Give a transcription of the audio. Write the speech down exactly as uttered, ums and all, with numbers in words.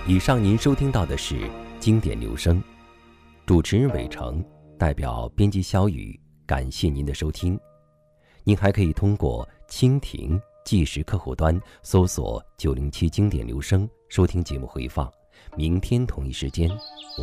以上您收听到的是经典留声，主持人伟成，代表编辑小雨，感谢您的收听。您还可以通过蜻蜓即时客户端搜索九零七经典留声收听节目回放。明天同一时间我